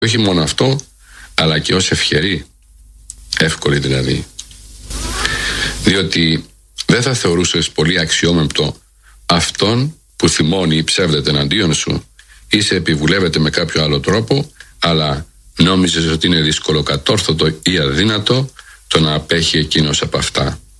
Όχι μόνο αυτό, αλλά και ως ευχερή, εύκολη δηλαδή. Διότι δεν θα θεωρούσες πολύ αξιόμεμπτο αυτόν που θυμώνει ή ψεύδεται εναντίον σου ή σε επιβουλεύεται με κάποιο άλλο τρόπο, αλλά νόμιζες ότι είναι δύσκολο, κατόρθωτο ή αδύνατο το να απέχει εκείνος από αυτά.